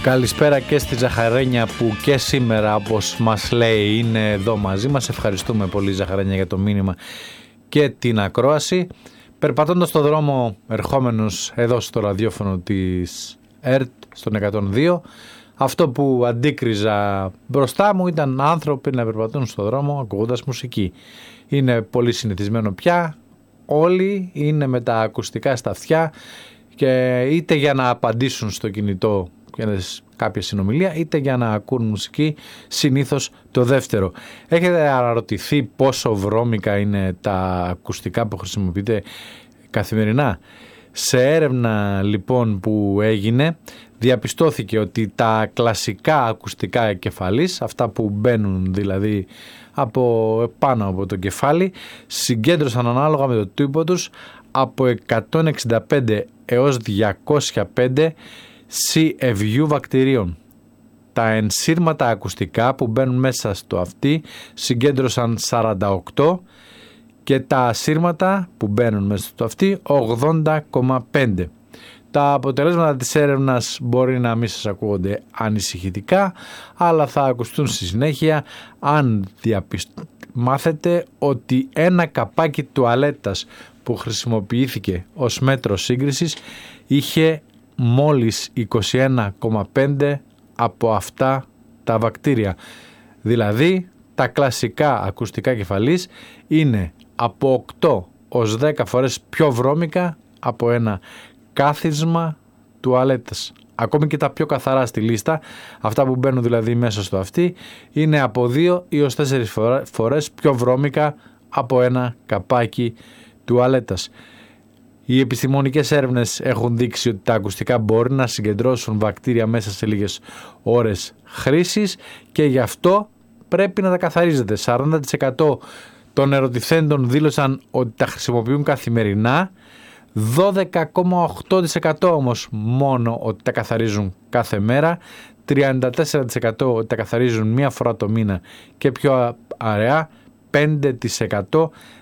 Καλησπέρα και στη Ζαχαρένια που και σήμερα, όπως μας λέει, είναι εδώ μαζί μας. Ευχαριστούμε πολύ Ζαχαρένια για το μήνυμα και την ακρόαση. Περπατώντας στον δρόμο, ερχόμενος εδώ στο ραδιόφωνο της ΕΡΤ στον 102, αυτό που αντίκριζα μπροστά μου ήταν άνθρωποι να περπατούν στον δρόμο ακούγοντας μουσική. Είναι πολύ συνηθισμένο πια, όλοι είναι με τα ακουστικά στα αυτιά και είτε για να απαντήσουν στο κινητό κάποια συνομιλία, είτε για να ακούν μουσική, συνήθως το δεύτερο. Έχετε αναρωτηθεί πόσο βρώμικα είναι τα ακουστικά που χρησιμοποιείτε καθημερινά? Σε έρευνα λοιπόν που έγινε, διαπιστώθηκε ότι τα κλασικά ακουστικά εγκεφαλής, αυτά που μπαίνουν δηλαδή από πάνω από το κεφάλι, συγκέντρωσαν ανάλογα με το τύπο τους από 165 έως 205 CFU βακτηρίων. Τα ενσύρματα ακουστικά που μπαίνουν μέσα στο αυτί συγκέντρωσαν 48 και τα ασύρματα που μπαίνουν μέσα στο αυτί 80,5. Τα αποτελέσματα της έρευνας μπορεί να μην σας ακούγονται ανησυχητικά, αλλά θα ακουστούν στη συνέχεια αν μάθετε ότι ένα καπάκι τουαλέτας που χρησιμοποιήθηκε ως μέτρο σύγκρισης είχε μόλις 21,5 από αυτά τα βακτήρια. Δηλαδή τα κλασικά ακουστικά κεφαλής είναι από 8 ως 10 φορές πιο βρώμικα από ένα κάθισμα τουαλέτας. Ακόμη και τα πιο καθαρά στη λίστα, αυτά που μπαίνουν δηλαδή μέσα στο αυτί, είναι από 2 έως 4 φορές πιο βρώμικα από ένα καπάκι τουαλέτας. Οι επιστημονικές έρευνες έχουν δείξει ότι τα ακουστικά μπορεί να συγκεντρώσουν βακτήρια μέσα σε λίγες ώρες χρήσης και γι' αυτό πρέπει να τα καθαρίζετε. 40% των ερωτηθέντων δήλωσαν ότι τα χρησιμοποιούν καθημερινά, 12,8% όμως μόνο ότι τα καθαρίζουν κάθε μέρα, 34% ότι τα καθαρίζουν μία φορά το μήνα και πιο αραιά, 5%